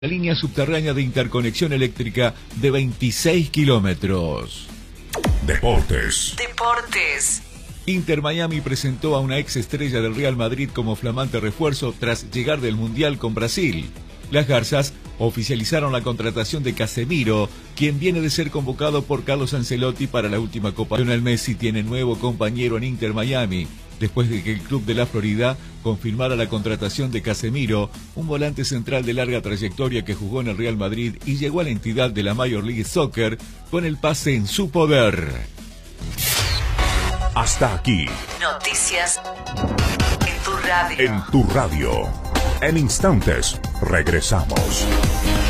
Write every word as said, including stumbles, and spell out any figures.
La línea subterránea de interconexión eléctrica de veintiséis kilómetros. Deportes. Deportes. Inter Miami presentó a una ex estrella del Real Madrid como flamante refuerzo tras llegar del Mundial con Brasil. Las Garzas oficializaron la contratación de Casemiro, quien viene de ser convocado por Carlos Ancelotti para la última Copa. Lionel Messi tiene nuevo compañero en Inter Miami, después de que el club de la Florida confirmara la contratación de Casemiro, un volante central de larga trayectoria que jugó en el Real Madrid y llegó a la entidad de la Major League Soccer con el pase en su poder. Hasta aquí. Noticias en tu radio. En tu radio. En instantes, regresamos.